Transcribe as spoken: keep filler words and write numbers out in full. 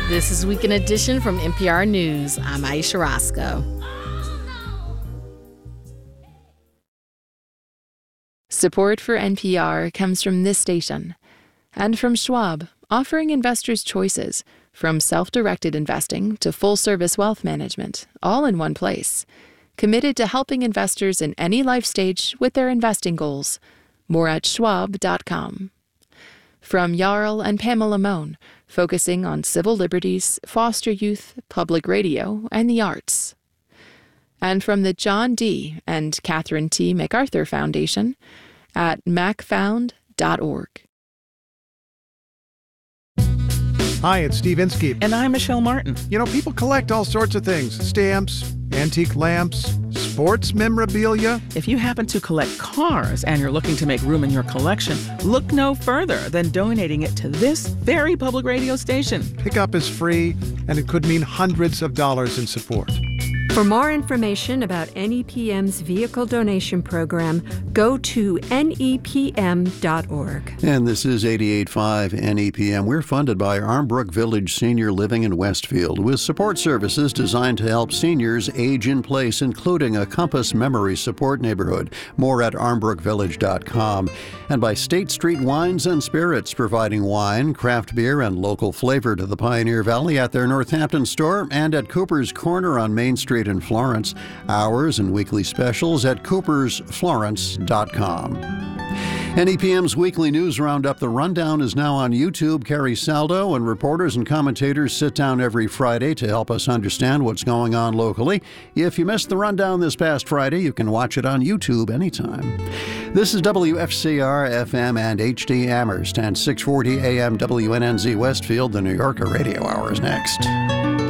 This is Weekend Edition from N P R News. I'm Aisha Roscoe. Support for N P R comes from this station and from Schwab, offering investors choices from self-directed investing to full-service wealth management, all in one place. Committed to helping investors in any life stage with their investing goals. More at schwab dot com. From Jarl and Pamela Mohn, focusing on civil liberties, foster youth, public radio, and the arts. And from the John D. and Catherine T. MacArthur Foundation at mac found dot org. Hi, it's Steve Inskeep. And I'm Michelle Martin. You know, people collect all sorts of things. Stamps, antique lamps, sports memorabilia. If you happen to collect cars and you're looking to make room in your collection, look no further than donating it to this very public radio station. Pickup is free, and it could mean hundreds of dollars in support. For more information about N E P M's vehicle donation program, go to N E P M dot org. And this is eighty-eight point five N E P M. We're funded by Armbrook Village Senior Living in Westfield, with support services designed to help seniors age in place, including a Compass Memory Support Neighborhood. More at armbrook village dot com. And by State Street Wines and Spirits, providing wine, craft beer, and local flavor to the Pioneer Valley at their Northampton store and at Cooper's Corner on Main Street in Florence. Hours and weekly specials at coopers florence dot com. N E P M's weekly news roundup, The Rundown, is now on YouTube. Carrie Saldo and reporters and commentators sit down every Friday to help us understand what's going on locally. If you missed The Rundown this past Friday, you can watch it on YouTube anytime. This is W F C R F M and H D Amherst, and six forty A M W N N Z Westfield. The New Yorker Radio Hour is next.